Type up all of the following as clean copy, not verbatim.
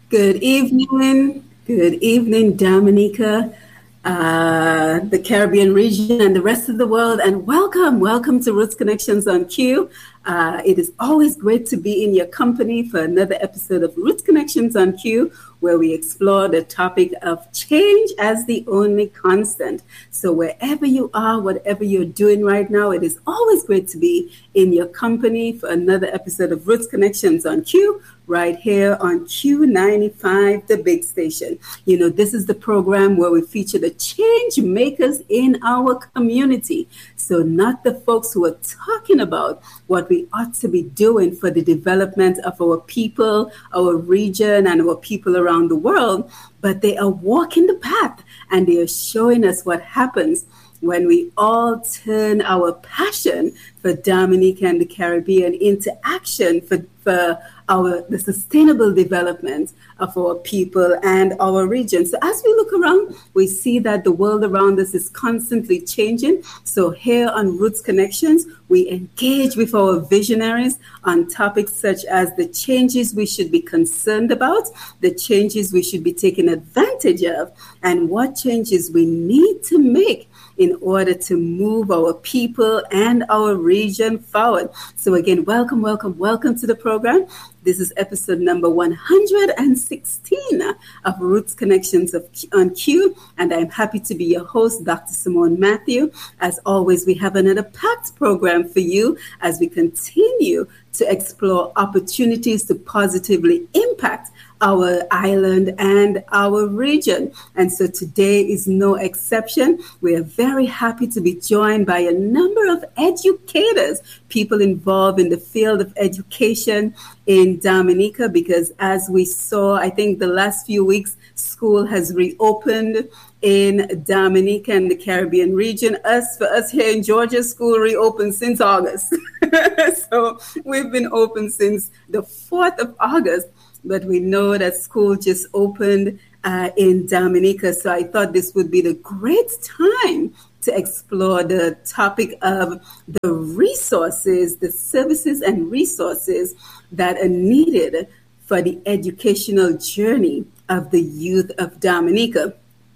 Good evening. Good evening, Dominica, the Caribbean region, and the rest of the world. And welcome to Roots Connections on Q. It is always great to be in your company for another episode of Roots Connections on Q, where we explore the topic of change as the only constant. So, wherever you are, whatever you're doing right now, it is always great to be in your company for another episode of Roots Connections on Q, right here on Q95, the big station. You know, this is the program where we feature the change makers in our community. So not the folks who are talking about what we ought to be doing for the development of our people, our region, and our people around the world, but they are walking the path and they are showing us what happens when we all turn our passion for Dominica and the Caribbean into action for the sustainable development of our people and our region. So as we look around, we see that the world around us is constantly changing. So here on Roots Connections, we engage with our visionaries on topics such as the changes we should be concerned about, the changes we should be taking advantage of, and what changes we need to make in order to move our people and our region forward. So again, welcome to the program. This is episode number 116 of Roots Connections on Q, and I'm happy to be your host, Dr. Simone Matthew. As always, we have another packed program for you as we continue to explore opportunities to positively impact our island and our region. And so today is no exception. We are very happy to be joined by a number of educators, people involved in the field of education in Dominica, because as we saw, I think the last few weeks, school has reopened in Dominica and the Caribbean region. For us here in Georgia, school reopened since August. So we've been open since the 4th of August. But we know that school just opened in Dominica. So I thought this would be the great time to explore the topic of the resources, the services and resources that are needed for the educational journey of the youth of Dominica.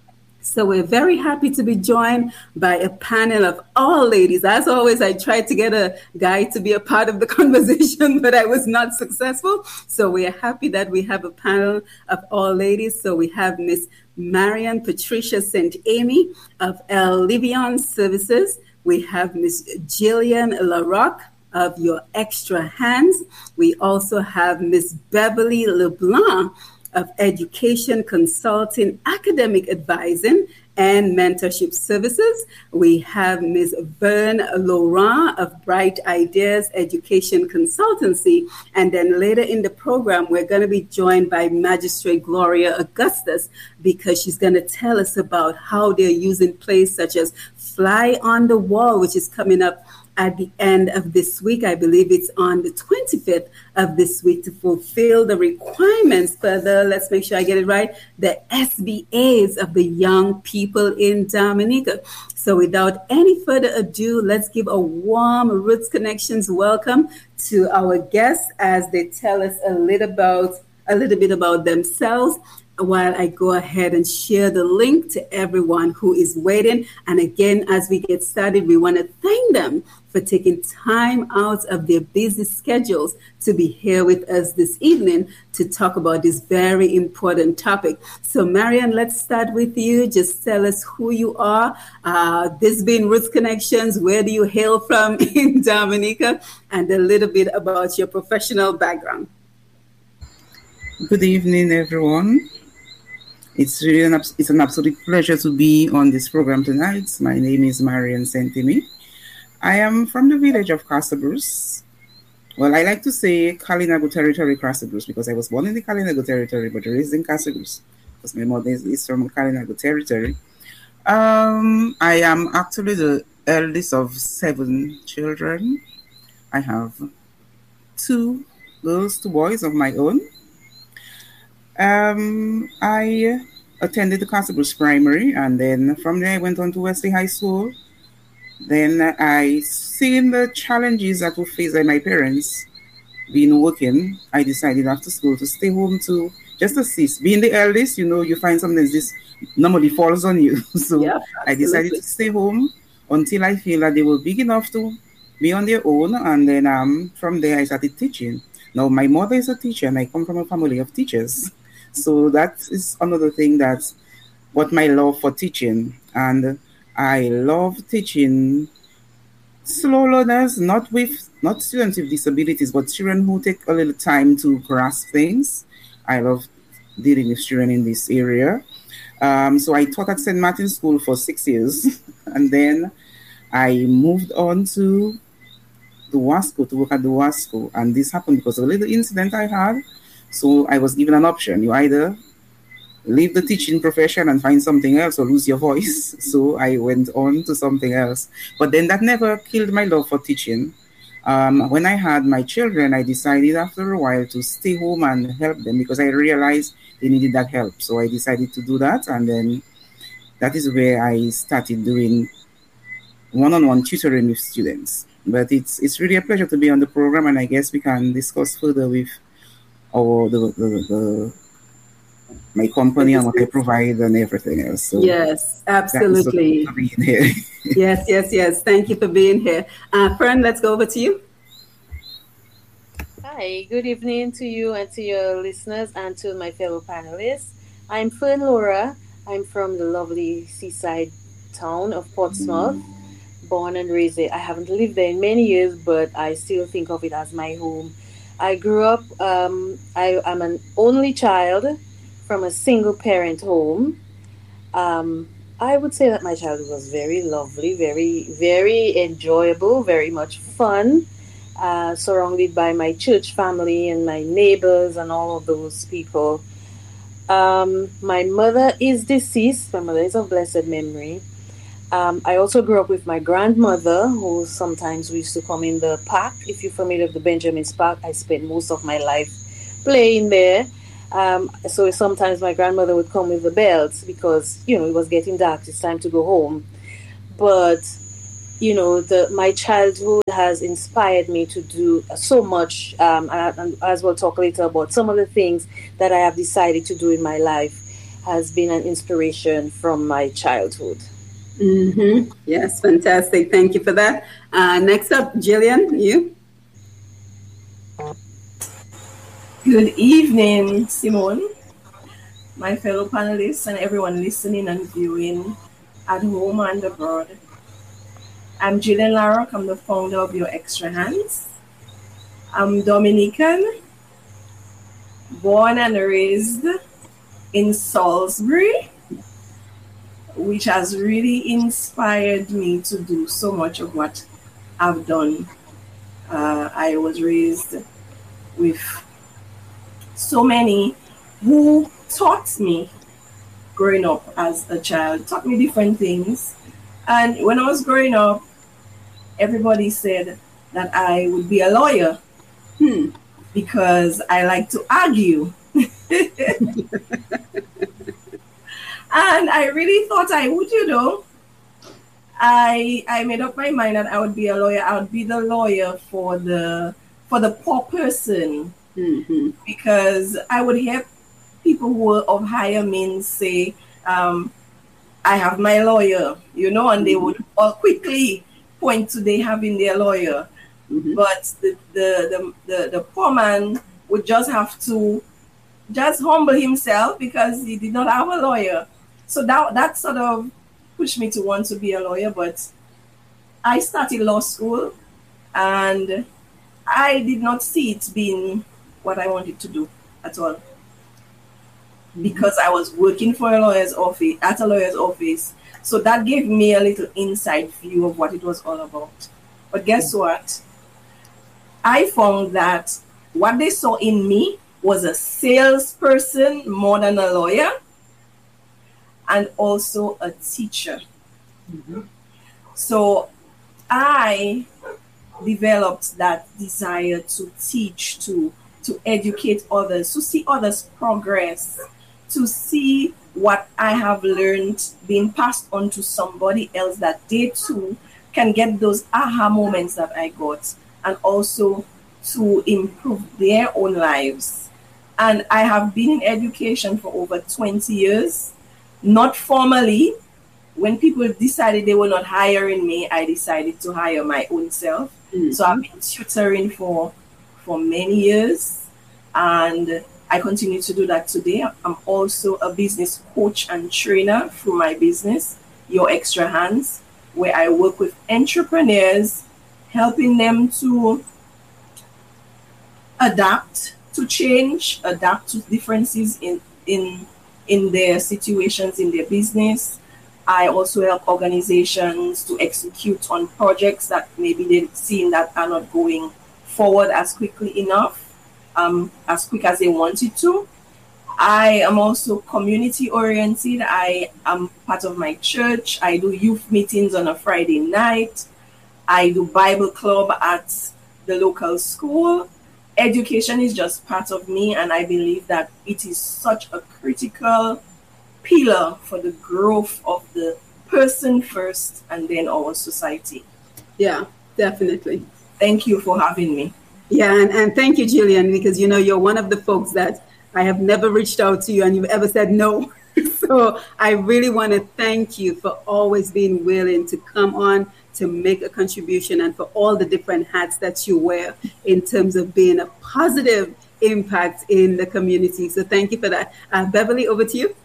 So we're very happy to be joined by a panel of all ladies. As always, I tried to get a guy to be a part of the conversation, but I was not successful. So we are happy that we have a panel of all ladies. So we have Miss Marian Patricia St. Amy of El Livion Services. We have Miss Jillian LaRock of Your Extra Hands. We also have Miss Beverly LeBlanc of Education Consulting, Academic Advising, and Mentorship Services. We have Ms. Vern Laurent of Bright Ideas Education Consultancy. And then later in the program, we're going to be joined by Magistrate Gloria Augustus, because she's going to tell us about how they're using plays such as Fly on the Wall, which is coming up at the end of this week. I believe it's on the 25th of this week, to fulfill the requirements for let's make sure I get it right, the SBAs of the young people in Dominica. So without any further ado, let's give a warm Roots Connections welcome to our guests as they tell us a little bit about themselves, while I go ahead and share the link to everyone who is waiting. And again, as we get started, we want to thank them for taking time out of their busy schedules to be here with us this evening to talk about this very important topic. So Marian, let's start with you. Just tell us who you are. This being Roots Connections, where do you hail from in Dominica, and a little bit about your professional background. Good evening, everyone. It's really an absolute pleasure to be on this program tonight. My name is Marian St. Amy. I am from the village of Casabruce. Well, I like to say Kalinago Territory, Casabruce, because I was born in the Kalinago Territory, but raised in Casabruce, because my mother is from Kalinago Territory. I am actually the eldest of 7 children. I have 2 girls, 2 boys of my own. I attended the Casabruce Primary, and then from there I went on to Wesley High School. Then I seen the challenges that were faced by my parents being working, I decided after school to stay home to just assist. Being the eldest, you find something this normally falls on you. So Yeah, I decided absolutely. to stay home until I feel that they were big enough to be on their own. And then from there, I started teaching. Now, my mother is a teacher, and I come from a family of teachers. So that is another thing that's what my love for teaching. And I love teaching slow learners, not students with disabilities, but children who take a little time to grasp things. I love dealing with children in this area. So I taught at St. Martin's School for 6 years, and then I moved on to the WASCO to work at the WASCO, and this happened because of a little incident I had. So I was given an option: you either leave the teaching profession and find something else or lose your voice. So I went on to something else. But then that never killed my love for teaching. When I had my children, I decided after a while to stay home and help them because I realized they needed that help. So I decided to do that. And then that is where I started doing one-on-one tutoring with students. But it's really a pleasure to be on the program, and I guess we can discuss further with our my company and what I provide and everything else. So yes, absolutely. For being here. yes. Thank you for being here. Fern, let's go over to you. Hi, good evening to you and to your listeners and to my fellow panelists. I'm Fern Laura. I'm from the lovely seaside town of Portsmouth, born and raised there. I haven't lived there in many years, but I still think of it as my home. I grew up, I am an only child from a single parent home. I would say that my childhood was very lovely, very, very enjoyable, very much fun, surrounded by my church family and my neighbors and all of those people. My mother is deceased. My mother is of blessed memory. I also grew up with my grandmother, who sometimes we used to come in the park. If you're familiar with the Benjamin's Park, I spent most of my life playing there. So sometimes my grandmother would come with the bells because, it was getting dark. It's time to go home. But, my childhood has inspired me to do so much. And as we'll talk later about some of the things that I have decided to do in my life has been an inspiration from my childhood. Mm-hmm. Yes, fantastic. Thank you for that. Next up, Jillian, you. Good evening, Simone, my fellow panelists, and everyone listening and viewing at home and abroad. I'm Jillian Larrock. I'm the founder of Your Extra Hands. I'm Dominican, born and raised in Salisbury, which has really inspired me to do so much of what I've done. I was raised with so many who taught me growing up as a child, taught me different things. And when I was growing up, everybody said that I would be a lawyer because I like to argue. And I really thought I would, I made up my mind that I would be a lawyer. I would be the lawyer for the poor person. Mm-hmm. Because I would hear people who were of higher means say, I have my lawyer, and they would all quickly point to they having their lawyer. Mm-hmm. But the poor man would just have to just humble himself because he did not have a lawyer. So that sort of pushed me to want to be a lawyer. But I started law school and I did not see it being what I wanted to do at all. Because I was working for a lawyer's office, at a lawyer's office. So that gave me a little inside view of what it was all about. But guess what? I found that what they saw in me was a salesperson more than a lawyer and also a teacher. Mm-hmm. So I developed that desire to teach, to educate others, to see others progress, to see what I have learned being passed on to somebody else that they too can get those aha moments that I got, and also to improve their own lives. And I have been in education for over 20 years, not formally. When people decided they were not hiring me, I decided to hire my own self. So I've been tutoring for many years, and I continue to do that today. I'm also a business coach and trainer through my business, Your Extra Hands, where I work with entrepreneurs, helping them to adapt to change, adapt to differences in their situations in their business. I also help organizations to execute on projects that maybe they've seen that are not going forward as quickly enough, as quick as they wanted to. I am also community oriented. I am part of my church. I do youth meetings on a Friday night. I do Bible club at the local school. Education is just part of me, and I believe that it is such a critical pillar for the growth of the person first and then our society. Yeah, definitely. Thank you for having me. Yeah, and thank you, Jillian, because you're one of the folks that I have never reached out to you and you've ever said no. So I really want to thank you for always being willing to come on to make a contribution and for all the different hats that you wear in terms of being a positive impact in the community. So thank you for that. Beverly, over to you.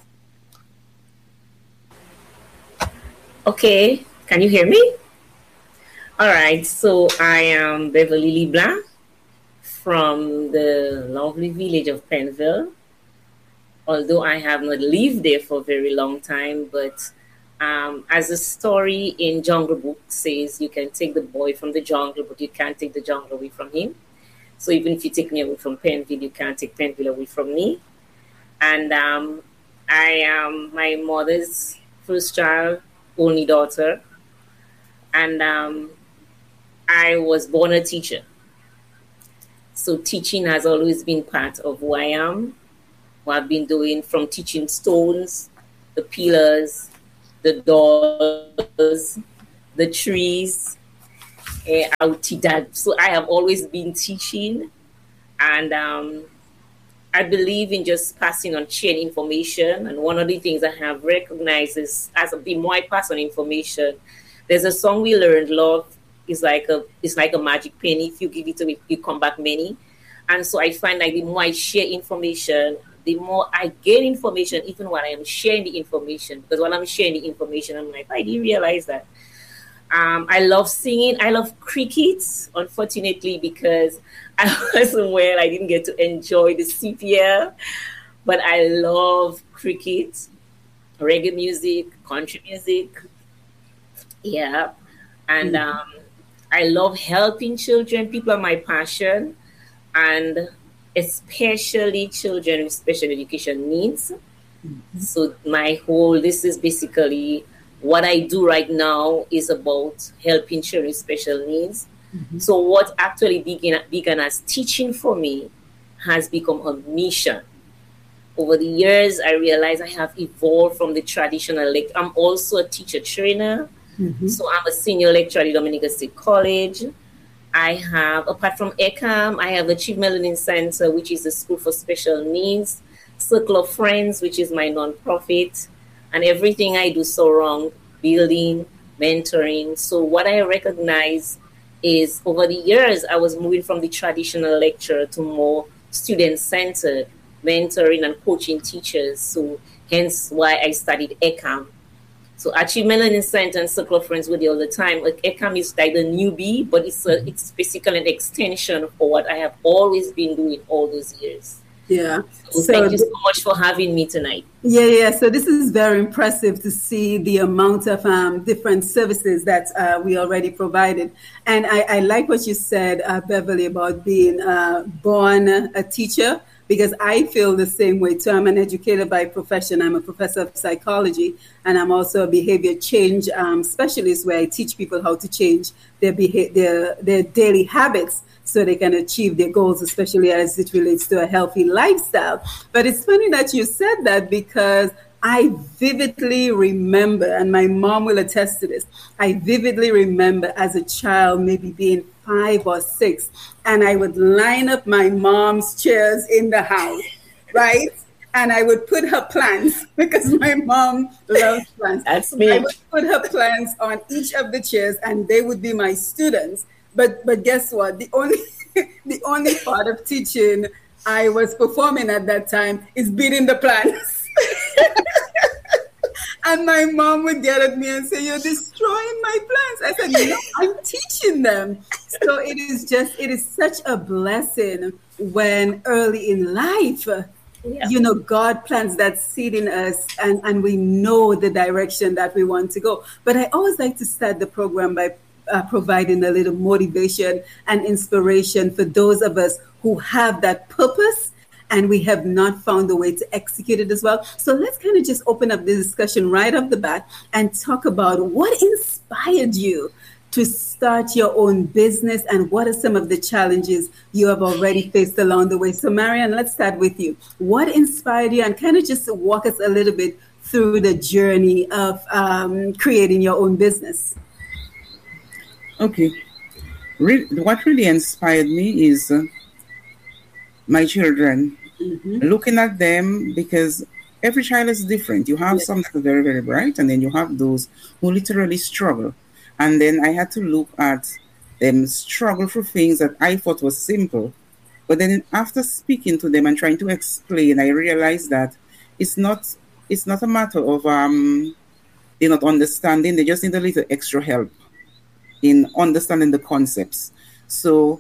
Okay, can you hear me? All right, so I am Beverly Leblanc from the lovely village of Penville. Although I have not lived there for a very long time, but as the story in Jungle Book says, you can take the boy from the jungle, but you can't take the jungle away from him. So even if you take me away from Penville, you can't take Penville away from me. And I am my mother's first child, only daughter. And I was born a teacher. So teaching has always been part of who I am. What I've been doing, from teaching stones, the pillars, the doors, the trees, so I have always been teaching, and I believe in just passing on, sharing information. And one of the things I have recognized is, as the more I pass on information, there's a song we learned, love is like a magic penny. If you give it away, you come back many. And so I find like the more I share information, the more I gain information, even when I am sharing the information. Because when I'm sharing the information, I'm like, I didn't realize that. I love singing. I love cricket, unfortunately, because I wasn't well. I didn't get to enjoy the CPL. But I love cricket, reggae music, country music. Yeah. And I love helping children. People are my passion. And especially children with special education needs. So this is basically what I do right now is about helping children with special needs. So what actually began as teaching for me has become a mission. Over the years, I realized I have evolved from the traditional I'm also a teacher trainer. So I'm a senior lecturer at Dominica State College. I have, apart from ECAM, I have Achievement Learning Center, which is a school for special needs, Circle of Friends, which is my nonprofit, and everything I do surround building, mentoring. So what I recognize is over the years, I was moving from the traditional lecture to more student-centered mentoring and coaching teachers. So hence why I studied ECAM. So Achievement Learning Center and Circle of Friends were there all the time. Like ECAM is like the newbie, but it's basically an extension for what I have always been doing all those years. Yeah. So thank you so much for having me tonight. Yeah. So this is very impressive to see the amount of different services that we already provided. And I like what you said, Beverly, about being born a teacher, because I feel the same way too. I'm an educator by profession. I'm a professor of psychology, and I'm also a behavior change specialist, where I teach people how to change their daily habits so they can achieve their goals, especially as it relates to a healthy lifestyle. But it's funny that you said that, because I vividly remember, and my mom will attest to this, I vividly remember as a child maybe being 5 or 6, and I would line up my mom's chairs in the house, right? And I would put her plants, because my mom loves plants. That's me. I would put her plants on each of the chairs, and they would be my students. But guess what? The only part of teaching I was performing at that time is beating the plants. And my mom would get at me and say, "You're destroying my plants." I said, "No, I'm teaching them." So it is such a blessing when early in life, God plants that seed in us, and we know the direction that we want to go. But I always like to start the program by providing a little motivation and inspiration for those of us who have that purpose and we have not found a way to execute it as well. So let's kind of just open up the discussion right off the bat and talk about what inspired you to start your own business and what are some of the challenges you have already faced along the way. So Marianne, let's start with you. What inspired you, and kind of just walk us a little bit through the journey of creating your own business? Okay. What really inspired me is my children, looking at them, because every child is different. You have some that are very, very bright, and then you have those who literally struggle. And then I had to look at them struggle for things that I thought was simple. But then after speaking to them and trying to explain, I realized that it's not a matter of they're not understanding. They just need a little extra help in understanding the concepts. So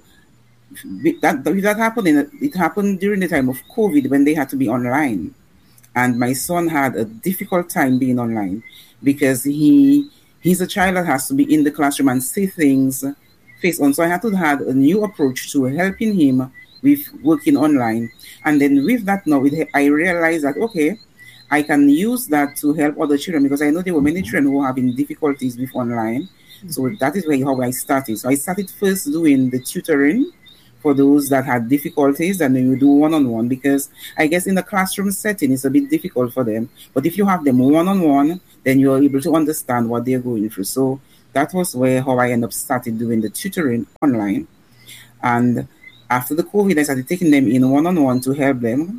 that happened. It happened during the time of COVID when they had to be online, and my son had a difficult time being online because he's a child that has to be in the classroom and say things face on. So I had to have a new approach to helping him with working online. And then with that now, I realized that, okay, I can use that to help other children, because I know there were many children who were having difficulties with online. So that is how I started. So I started first doing the tutoring for those that had difficulties, and then you do one-on-one, because I guess in the classroom setting, it's a bit difficult for them. But if you have them one-on-one, then you're able to understand what they're going through. So that was how I ended up started doing the tutoring online. And after the COVID, I started taking them in one-on-one to help them.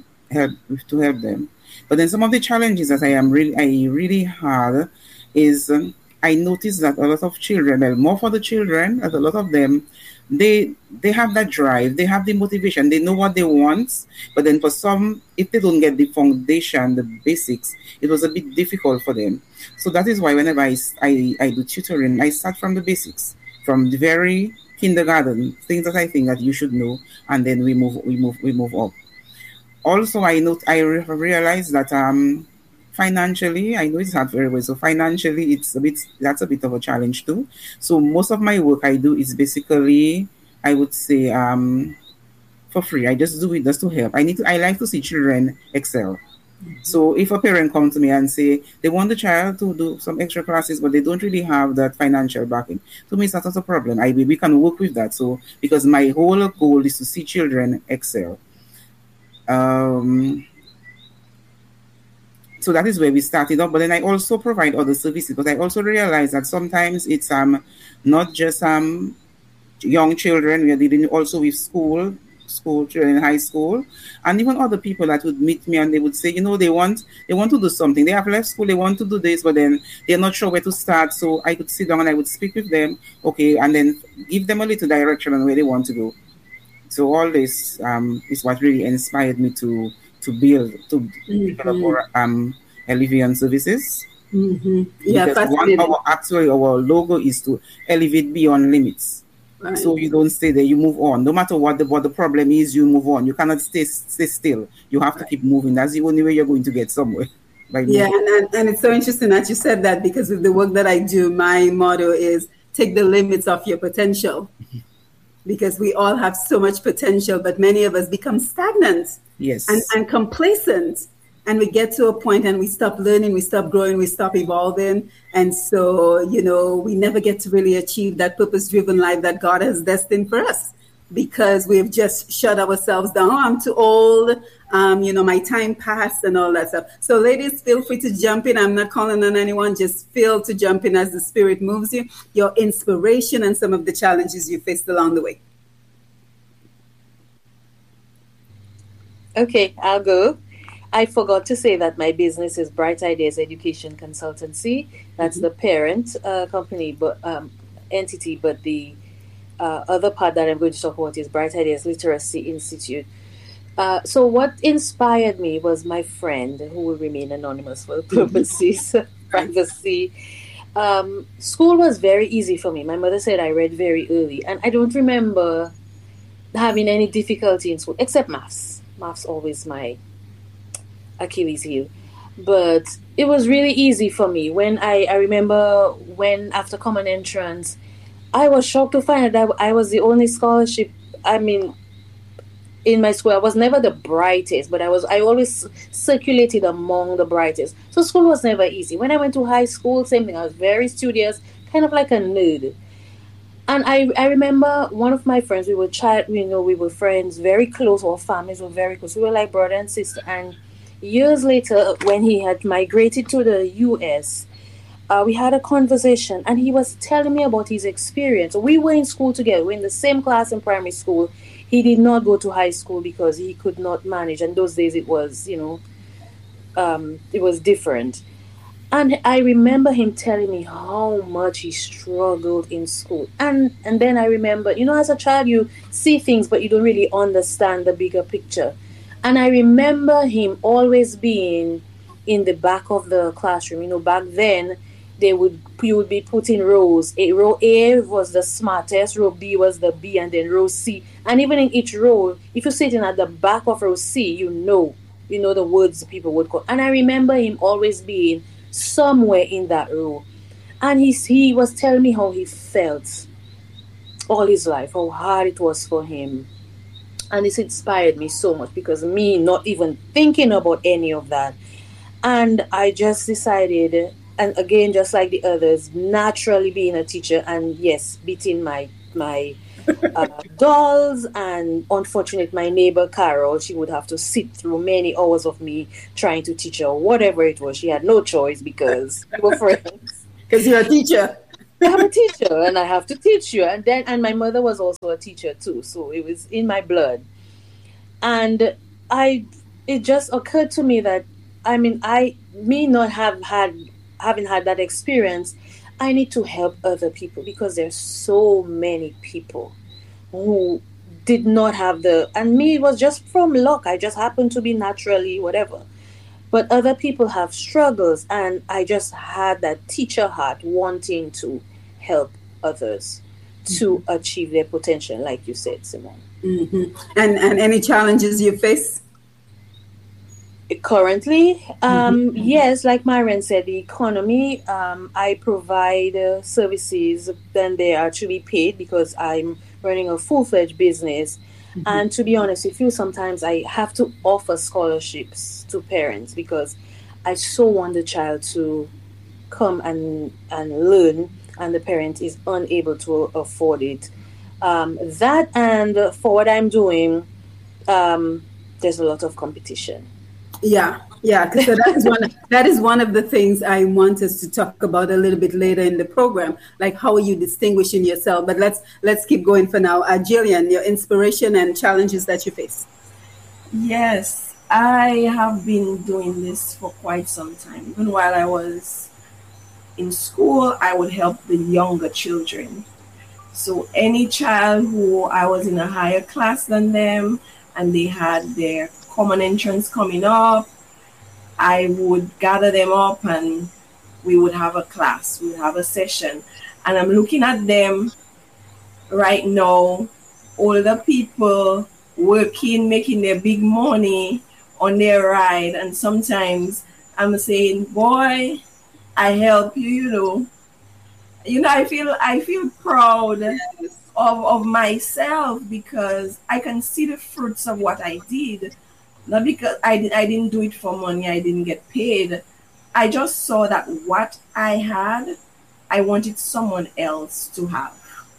But then some of the challenges that I really had is I noticed that a lot of children, well, more for the children, that a lot of them, they have that drive, they have the motivation, they know what they want. But then for some, if they don't get the foundation, the basics, it was a bit difficult for them. So that is why whenever I do tutoring, I start from the basics, from the very kindergarten, things that I think that you should know, and then we move up. Also, I realized that financially, I know it's not very well. So financially, that's a bit of a challenge too. So most of my work I do is basically, I would say, for free. I just do it just to help. I like to see children excel. So if a parent comes to me and say they want the child to do some extra classes, but they don't really have that financial backing, to me, it's not a problem. We can work with that. So because my whole goal is to see children excel. So that is where we started up. But then I also provide other services, but I also realize that sometimes it's not just young children. We are dealing also with school children in high school, and even other people that would meet me and they would say, they want to do something. They have left school, they want to do this, but then they're not sure where to start. So I could sit down and I would speak with them, okay, and then give them a little direction on where they want to go. So all this is what really inspired me to develop our Elevate services. Mm-hmm. Yeah, because our logo is to elevate beyond limits. Right. So you don't stay there, you move on. No matter what the problem is, you move on. You cannot stay still. You have to keep moving. That's the only way you're going to get somewhere. Yeah, and it's so interesting that you said that, because with the work that I do, my motto is take the limits off your potential. Because we all have so much potential, but many of us become stagnant. Yes. And complacent. And we get to a point and we stop learning, we stop growing, we stop evolving. And so, we never get to really achieve that purpose-driven life that God has destined for us. because we've just shut ourselves down. Oh, I'm too old. My time passed and all that stuff. So ladies, feel free to jump in. I'm not calling on anyone. Just feel to jump in as the Spirit moves you, your inspiration and some of the challenges you faced along the way. Okay, I'll go. I forgot to say that my business is Bright Ideas Education Consultancy. That's the parent company, but entity. But the other part that I'm going to talk about is Bright Ideas Literacy Institute. So what inspired me was my friend, who will remain anonymous for the purposes of privacy. School was very easy for me. My mother said I read very early, and I don't remember having any difficulty in school, except maths. Maths always my Achilles heel. But it was really easy for me. When I remember when after common entrance, I was shocked to find that I was the only scholarship. In my school, I was never the brightest, but I always circulated among the brightest. So school was never easy. When I went to high school, same thing. I was very studious, kind of like a nerd. And I remember one of my friends, we were friends, very close, our families were very close. We were like brother and sister. And years later, when he had migrated to the US, we had a conversation, and he was telling me about his experience. We were in school together. We were in the same class in primary school. He did not go to high school because he could not manage. And those days it was, it was different. And I remember him telling me how much he struggled in school. And then I remember, as a child, you see things, but you don't really understand the bigger picture. And I remember him always being in the back of the classroom. Back then, you would be put in rows. Row A was the smartest, row B was the B, and then row C. And even in each row, if you're sitting at the back of row C, you know the words people would call. And I remember him always being somewhere in that row. And he was telling me how he felt all his life, how hard it was for him. And this inspired me so much, because me not even thinking about any of that. And I just decided, and again, just like the others, naturally being a teacher, and yes, beating my dolls. And unfortunately, my neighbor Carol, she would have to sit through many hours of me trying to teach her whatever it was. She had no choice because we were friends. Because you're a teacher. I'm a teacher, and I have to teach you. And my mother was also a teacher too, so it was in my blood. And it just occurred to me that having had that experience, I need to help other people, because there's so many people who did not have and me, it was just from luck. I just happened to be naturally whatever. But other people have struggles, and I just had that teacher heart wanting to help others to achieve their potential, like you said, Simone. Mm-hmm. And any challenges you face? Currently, yes, like Marian said, the economy, I provide services, then they are to be paid, because I'm running a full-fledged business. And to be honest with you, sometimes I have to offer scholarships to parents, because I so want the child to come and learn, and the parent is unable to afford it. That, and for what I'm doing, there's a lot of competition. Yeah. So that is one of the things I want us to talk about a little bit later in the program, like how are you distinguishing yourself. But let's keep going for now. Jillian, your inspiration and challenges that you face. Yes, I have been doing this for quite some time. Even while I was in school, I would help the younger children. So any child who I was in a higher class than them, and they had their common entrance coming up, I would gather them up, and we would have a class, we would have a session. And I'm looking at them right now, older people working, making their big money on their ride. And sometimes I'm saying, boy, I help you, I feel proud of myself, because I can see the fruits of what I did. Not because I didn't do it for money, I didn't get paid. I just saw that what I had, I wanted someone else to have.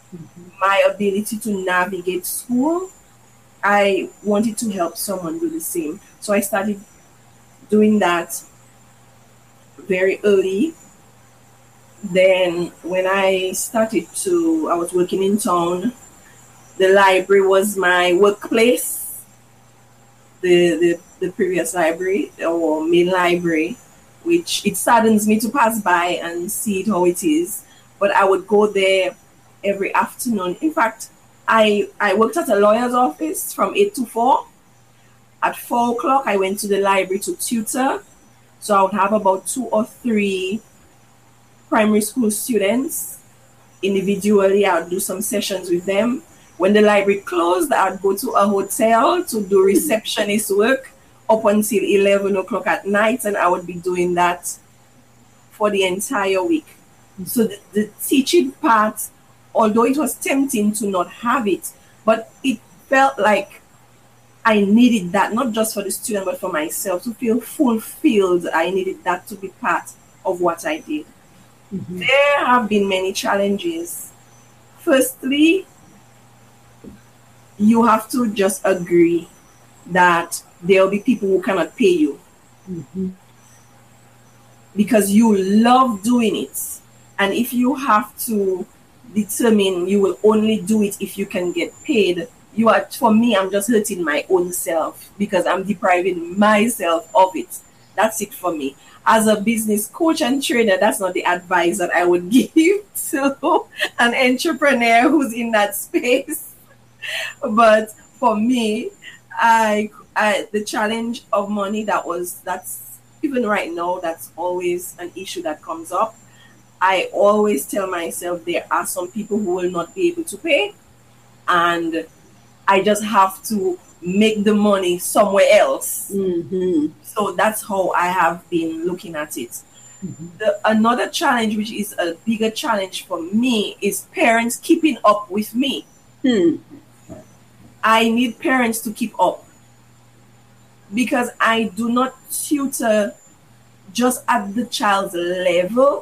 my ability to navigate school, I wanted to help someone do the same. So I started doing that very early. Then when I was working in town, the library was my workplace, the previous library or main library, which it saddens me to pass by and see it how it is. But I would go there every afternoon. In fact, I worked at a lawyer's office from 8 to 4. At 4 o'clock, I went to the library to tutor. So I would have about 2 or 3 primary school students. Individually, I would do some sessions with them. When the library closed, I would go to a hotel to do receptionist work up until 11 o'clock at night, and I would be doing that for the entire week. So the teaching part, although it was tempting to not have it, but it felt like I needed that, not just for the student, but for myself to feel fulfilled. I needed that to be part of what I did. There have been many challenges. Firstly, you have to just agree that there will be people who cannot pay you because you love doing it. And if you have to determine you will only do it if you can get paid, for me, I'm just hurting my own self because I'm depriving myself of it. That's it for me. As a business coach and trainer, that's not the advice that I would give to an entrepreneur who's in that space. But for me, the challenge of money, that's even right now, that's always an issue that comes up. I always tell myself there are some people who will not be able to pay, and I just have to make the money somewhere else. So that's how I have been looking at it. Another challenge, which is a bigger challenge for me, is parents keeping up with me. I need parents to keep up because I do not tutor just at the child's level,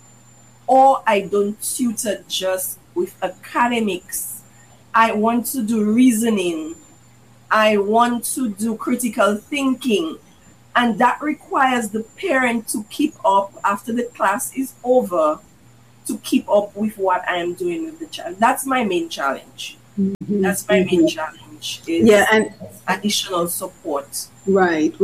or I don't tutor just with academics. I want to do reasoning. I want to do critical thinking. And that requires the parent to keep up after the class is over, to keep up with what I am doing with the child. That's my main challenge. That's my main challenge. And additional support. Right.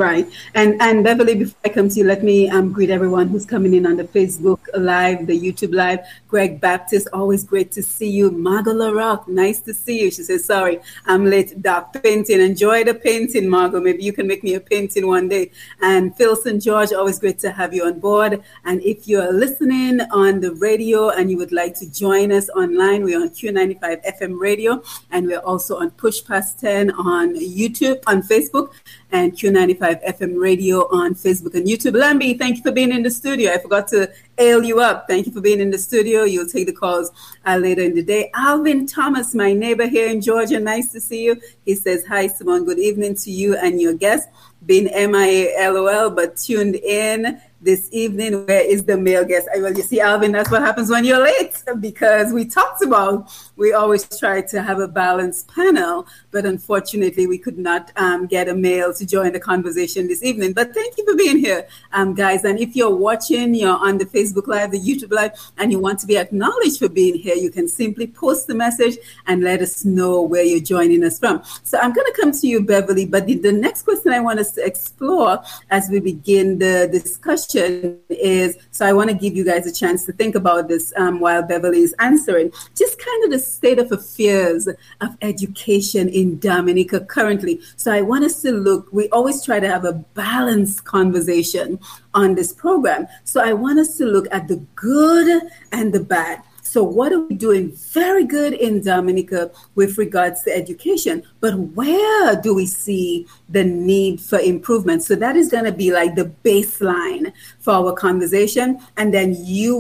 And Beverly, before I come to you, let me greet everyone who's coming in on the Facebook Live, the YouTube Live. Greg Baptist, always great to see you. Margot LaRock, nice to see you. She says, sorry, I'm late. Doc, painting. Enjoy the painting, Margot. Maybe you can make me a painting one day. And Phil St. George, always great to have you on board. And if you're listening on the radio and you would like to join us online, we're on Q95 FM radio. And we're also on Push Past 10 on YouTube, on Facebook, and Q95 FM radio on Facebook and YouTube. Lambi, thank you for being in the studio. I forgot to ail you up. Thank you for being in the studio. You'll take the calls later in the day. Alvin Thomas, my neighbor here in Georgia, nice to see you. He says, hi, Simone. Good evening to you and your guest. Been MIA LOL, but tuned in this evening. Where is the male guest? Well, you see, Alvin, that's what happens when you're late, because we talked about, we always try to have a balanced panel, but unfortunately we could not get a male to join the conversation this evening. But thank you for being here, guys. And if you're watching, you're on the Facebook Live, the YouTube Live, and you want to be acknowledged for being here, you can simply post the message and let us know where you're joining us from. So I'm going to come to you, Beverly, but the next question I want us to explore as we begin the discussion is, so I want to give you guys a chance to think about this while Beverly is answering, just kind of the state of affairs of education in Dominica currently. So I want us to look, we always try to have a balanced conversation on this program. So I want us to look at the good and the bad. So what are we doing very good in Dominica with regards to education? But where do we see the need for improvement? So that is going to be like the baseline for our conversation. And then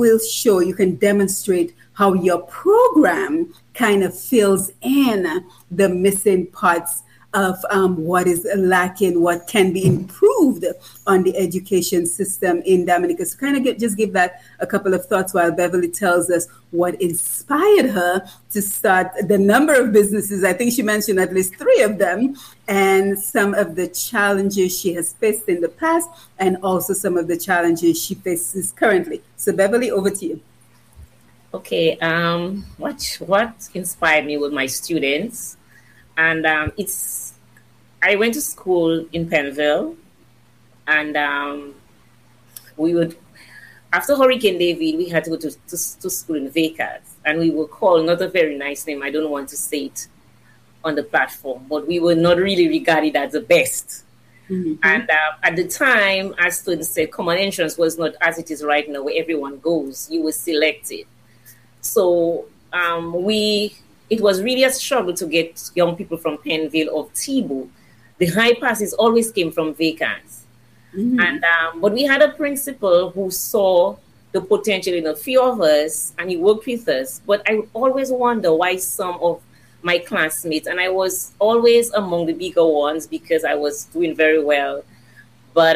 you can demonstrate how your program kind of fills in the missing parts of what is lacking, what can be improved improved on the education system in Dominica. So kind of just give that a couple of thoughts while Beverly tells us what inspired her to start the number of businesses. I think she mentioned at least 3 of them, and some of the challenges she has faced in the past, and also some of the challenges she faces currently. So Beverly, over to you. Okay, what inspired me with my students, and I went to school in Pennville, and we would, after Hurricane David, we had to go to school in Vegas, and we were called not a very nice name. I don't want to say it on the platform, but we were not really regarded as the best. Mm-hmm. And at the time, as students said, common entrance was not as it is right now, where everyone goes. You were selected. So it was really a struggle to get young people from Pennville or Thibault. The high passes always came from Vegas. Mm-hmm. And but we had a principal who saw the potential in a few of us, and he worked with us. But I always wonder why some of my classmates, and I was always among the bigger ones because I was doing very well. But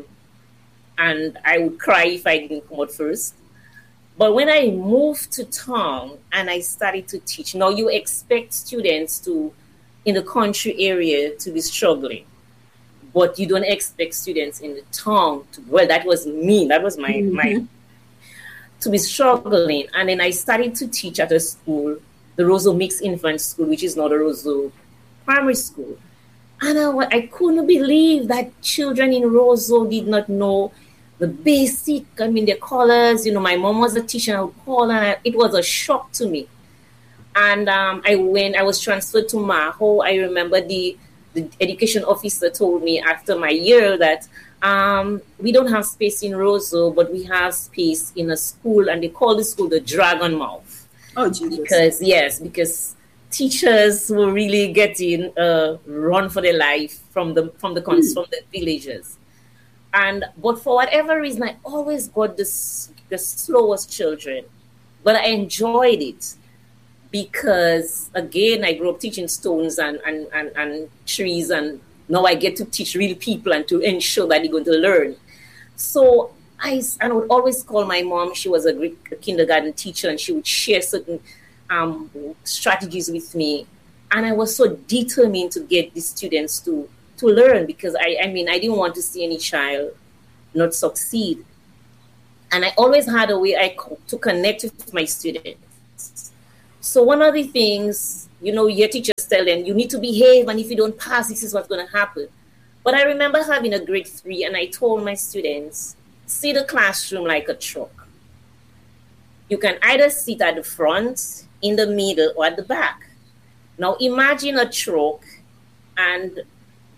and I would cry if I didn't come out first. But when I moved to town and I started to teach, now you expect students in the country area to be struggling, but you don't expect students in the town to, well, that was me. That was my to be struggling. And then I started to teach at a school, the Roseau Mixed Infant School, which is now the Roseau Primary School. And I couldn't believe that children in Roseau did not know the basic, their colors. My mom was a teacher, I would call, and it was a shock to me. And I was transferred to Maho, I remember the education officer told me after my year that we don't have space in Roseau, but we have space in a school, and they call the school the Dragon Mouth. Oh, Jesus. Because teachers were really getting run for their life from the villages. But for whatever reason, I always got the slowest children, but I enjoyed it because, again, I grew up teaching stones and trees, and now I get to teach real people and to ensure that they're going to learn. So I would always call my mom. She was a great kindergarten teacher, and she would share certain strategies with me. And I was so determined to get the students to learn, because I didn't want to see any child not succeed. And I always had a way to connect with my students. So one of the things, your teachers tell them, you need to behave, and if you don't pass, this is what's going to happen. But I remember having a grade 3, and I told my students, see the classroom like a truck. You can either sit at the front, in the middle, or at the back. Now imagine a truck, and